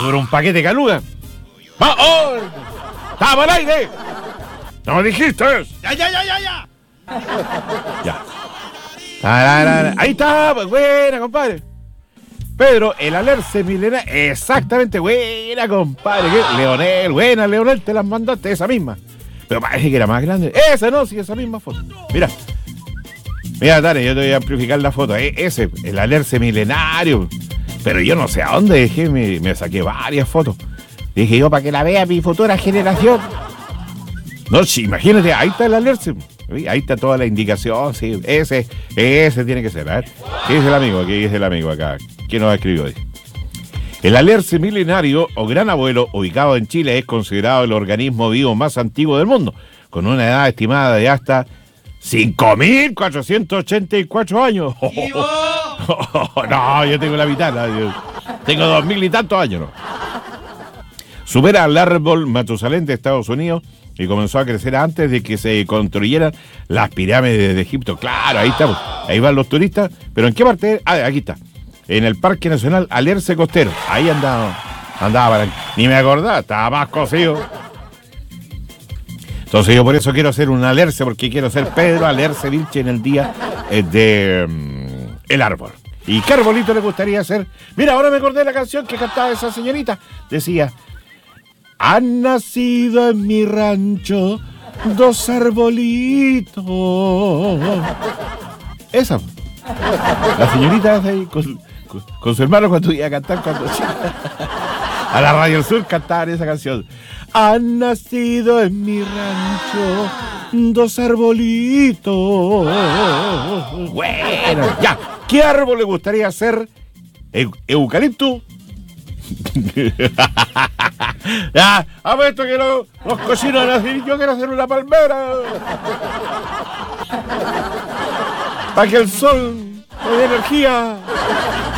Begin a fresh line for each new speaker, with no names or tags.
por un paquete de caluga. ¡Va! ¡Oh! ¡Estaba al aire! ¡No me dijiste!
¡Ya!
Ya. Ahí está, pues, buena, compadre. Pedro, el alerce milenario. Exactamente, buena, compadre. Leonel, buena, Leonel, te las mandaste, esa misma. Pero parece que era más grande. Esa no, sí, esa misma foto. Mira, Tare, yo te voy a amplificar la foto. Ese, el alerce milenario. Pero yo no sé a dónde dejé, me saqué varias fotos. Dije yo, para que la vea mi futura generación. No, sí, imagínate, ahí está el alerce. Ahí está toda la indicación, sí. Ese tiene que ser. A ver, ¿qué dice el amigo? ¿Qué dice el amigo acá? ¿Quién nos escribió hoy? El alerce milenario o gran abuelo, ubicado en Chile, es considerado el organismo vivo más antiguo del mundo, con una edad estimada de hasta 5.484 años. No, yo tengo la mitad, yo tengo 2.000 y tantos años. ¿No? Supera al árbol Matusalén de Estados Unidos y comenzó a crecer antes de que se construyeran las pirámides de Egipto. Claro, ahí estamos, ahí van los turistas, pero ¿en qué parte? Aquí está. En el Parque Nacional Alerce Costero. Ahí andaba, ni me acordaba, estaba más cocido. Entonces yo por eso quiero hacer un alerce, porque quiero ser Pedro Alerce Vilche en el día de el árbol. ¿Y qué arbolito le gustaría hacer? Mira, ahora me acordé de la canción que cantaba esa señorita. Decía, han nacido en mi rancho 2 arbolitos. Esa. La señorita hace ahí con su hermano cuando iba a cantar a la Radio del Sur cantaban esa canción. Han nacido en mi rancho 2 arbolitos. Bueno, ya. ¿Qué árbol le gustaría hacer? ¿Eucalipto? Ya, apuesto que los cocinos van a decir, yo quiero hacer una palmera. Para que el sol me dé energía.